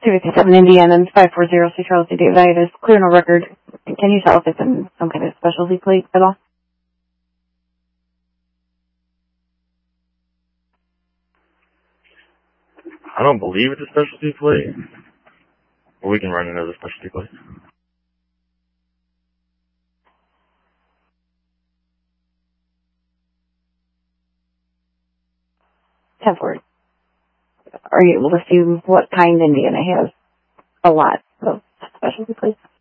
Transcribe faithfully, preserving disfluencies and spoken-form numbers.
two fifty-seven Indiana and five four zero C Charlie C David Davis. Clear no record. Can you tell if it's in some kind of specialty plate at all? I don't believe it's a specialty plate. But we can run another specialty plate. ten four. Are you able to see what kind Indiana has? A lot of specialty plates.